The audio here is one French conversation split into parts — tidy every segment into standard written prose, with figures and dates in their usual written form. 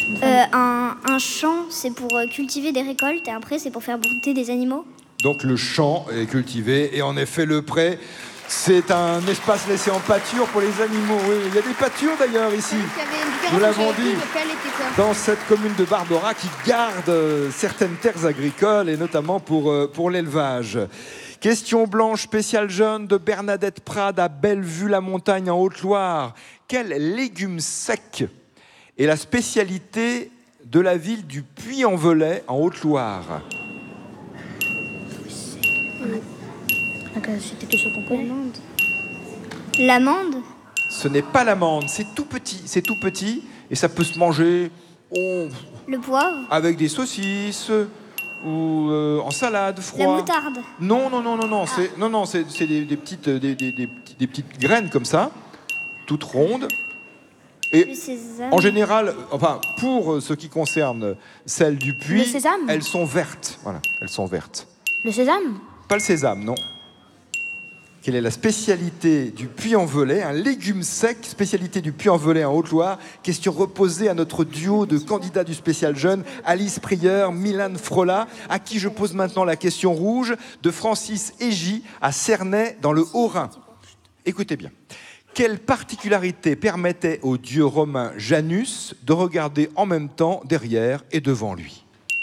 Un champ, c'est pour cultiver des récoltes et après, c'est pour faire brouter des animaux. Donc le champ est cultivé et en effet le pré, c'est un espace laissé en pâture pour les animaux. Oui, il y a des pâtures d'ailleurs ici. Nous l'avons dit, dans cette commune de Barbera qui garde certaines terres agricoles et notamment pour l'élevage. Question blanche spéciale jaune de Bernadette Prade à Bellevue-la-Montagne en Haute-Loire. Quel légume sec est la spécialité de la ville du Puy-en-Velay en Haute-Loire? C'était quelque chose qu'on connaît. L'amande. Ce n'est pas l'amande, c'est tout petit et ça peut se manger le poivre. Avec des saucisses ou en salade, froid. La moutarde. Non, c'est des petites graines comme ça, toutes rondes. Et en général, enfin, pour ce qui concerne celles du Puy, elles sont vertes. Voilà, elles sont vertes. Le sésame? Pas le sésame, non. Quelle est la spécialité du Puy-en-Velay? Un légume sec, spécialité du Puy-en-Velay en Haute-Loire. Question reposée à notre duo de candidats du spécial jeune, Alice Prieur, Milan Frola, à qui je pose maintenant la question rouge de Francis Hégy à Cernay dans le Haut-Rhin. Écoutez bien. Quelle particularité permettait au dieu romain Janus de regarder en même temps derrière et devant lui?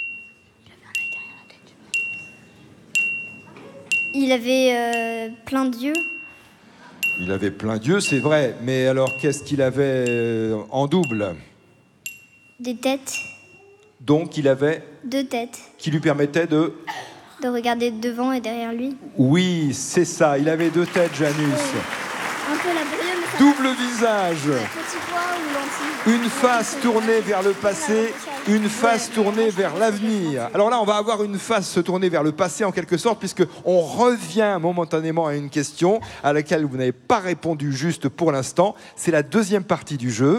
Il avait plein d'yeux. Il avait plein d'yeux, c'est vrai. Mais alors, qu'est-ce qu'il avait en double? Des têtes. Donc, il avait... 2 têtes. Qui lui permettaient de... De regarder devant et derrière lui. Oui, c'est ça. Il avait 2 têtes, Janus. Oui. Un peu la double visage. Petit pois ou lentilles. Une face tournée vers le passé, une face tournée vers l'avenir. Alors là, on va avoir une face tournée vers le passé en quelque sorte, puisqu'on revient momentanément à une question à laquelle vous n'avez pas répondu juste pour l'instant. C'est la deuxième partie du jeu.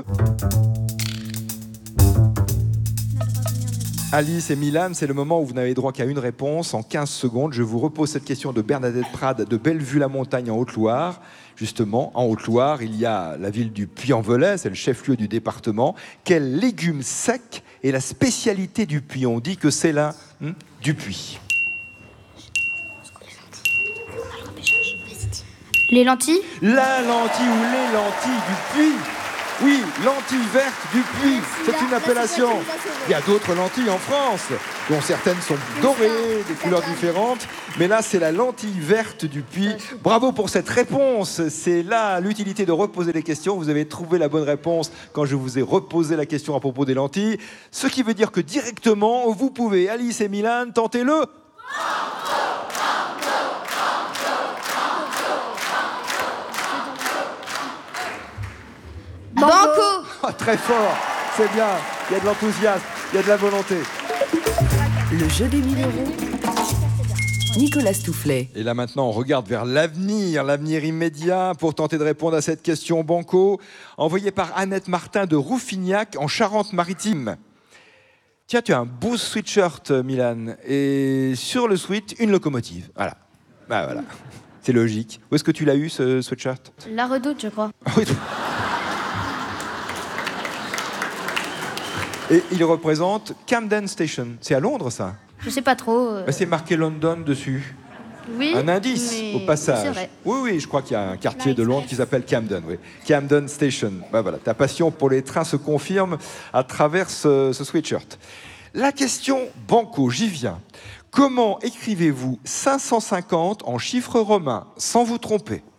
Alice et Milan, c'est le moment où vous n'avez droit qu'à une réponse. En 15 secondes, je vous repose cette question de Bernadette Prade de Bellevue-la-Montagne en Haute-Loire. Justement, en Haute-Loire, il y a la ville du Puy-en-Velay, c'est le chef-lieu du département. Quel légume sec est la spécialité du Puy? On dit que c'est là du Puy. Les lentilles? La lentille ou les lentilles du Puy. Oui, lentilles vertes du Puy, c'est une appellation. Il y a d'autres lentilles en France, dont certaines sont dorées, des couleurs différentes. Mais là, c'est la lentille verte du Puy. Bravo pour cette réponse. C'est là l'utilité de reposer les questions. Vous avez trouvé la bonne réponse quand je vous ai reposé la question à propos des lentilles. Ce qui veut dire que directement, vous pouvez, Alice et Milan, tenter le... Banco. Oh, très fort, c'est bien, il y a de l'enthousiasme, il y a de la volonté. Le jeu des 1000 euros, Nicolas Stoufflet. Et là maintenant, on regarde vers l'avenir immédiat pour tenter de répondre à cette question banco, envoyée par Annette Martin de Rouffignac en Charente-Maritime. Tiens, tu as un beau sweatshirt, Milan, et sur le sweat, une locomotive. Voilà, bah, voilà. C'est logique. Où est-ce que tu l'as eu, ce sweatshirt? La Redoute, je crois. Oui. Et il représente Camden Station. C'est à Londres, ça? Je sais pas trop. C'est marqué London dessus. Oui. Un indice au passage. C'est vrai. Oui, je crois qu'il y a un quartier de Londres qui s'appelle Camden. Oui. Camden Station. Bah, voilà. Ta passion pour les trains se confirme à travers ce sweatshirt. La question banco, j'y viens. Comment écrivez-vous 550 en chiffres romains, sans vous tromper?